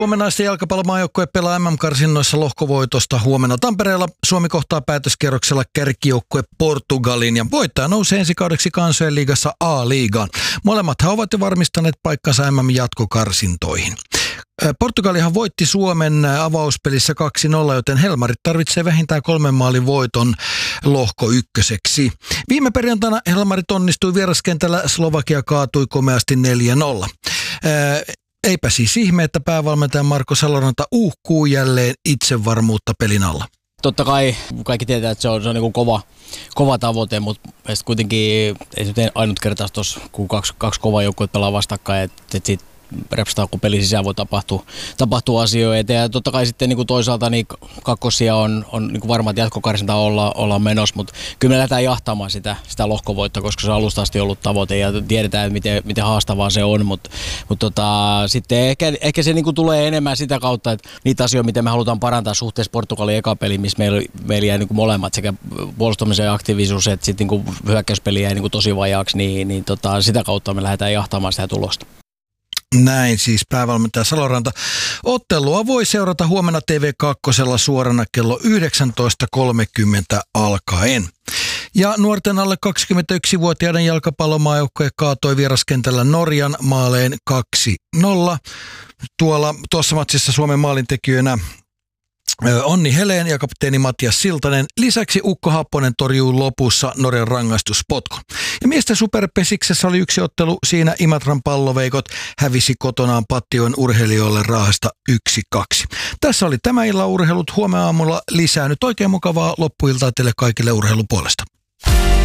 Suomen naisten jalkapallomaajoukkue pelaa MM-karsinnoissa lohkovoitosta. Huomenna Tampereella Suomi kohtaa päätöskierroksella kärkijoukkue Portugalin ja voittaja nousee ensi kaudeksi Kansojen liigassa A-liigaan. Molemmathan ovat jo varmistaneet paikkansa MM-jatkokarsintoihin. Portugalihan voitti Suomen avauspelissä 2-0, joten Helmarit tarvitsee vähintään 3 maalin voiton lohko ykköseksi. Viime perjantaina Helmarit onnistui vieraskentällä, Slovakia kaatui komeasti 4-0. Eipä siis ihme, että päävalmentaja Marko Saloranta uhkuu jälleen itsevarmuutta pelin alla. Totta kai kaikki tietää, että se on niin kuin kova tavoite, mutta kuitenkin ei se ainut kertaus tuossa, kun kaksi kovaa joukkuetta pelaa vastakkain, että siitä repsataan, kun pelin sisään voi tapahtua asioita. Ja totta kai sitten niin toisaalta niin kakkosia on niin varma, että jatkokarsinta ollaan menossa, mutta kyllä me lähdetään jahtamaan sitä lohkovoittoa, koska se on alusta asti ollut tavoite ja tiedetään, että miten haastavaa se on, mutta sitten ehkä se niin tulee enemmän sitä kautta, että niitä asioita, miten me halutaan parantaa suhteessa Portugalin eka peliin, missä meillä jäi niin molemmat, sekä puolustamisen aktiivisuus että sitten niin hyökkäyspeli jäi niin tosi vajaaksi, niin sitä kautta me lähdetään jahtamaan sitä tulosta. Näin siis päävalmentaja Saloranta. Ottelua voi seurata huomenna TV2 suorana kello 19.30 alkaen. Ja nuorten alle 21-vuotiaiden jalkapallomaajoukkue kaatoi vieraskentällä Norjan maaleen 2-0. Tuossa matsissa Suomen maalintekijöinä Onni Helén ja kapteeni Matias Siltanen. Lisäksi Ukko Happonen torjuu lopussa Norjan rangaistuspotkun. Ja miesten superpesiksessä oli yksi ottelu. Siinä Imatran palloveikot hävisi kotonaan Pattion urheilijoille Raahesta 1-2. Tässä oli tämä illan urheilut. Huomenna aamulla lisää. Nyt oikein mukavaa loppuiltaa teille kaikille urheilupuolesta.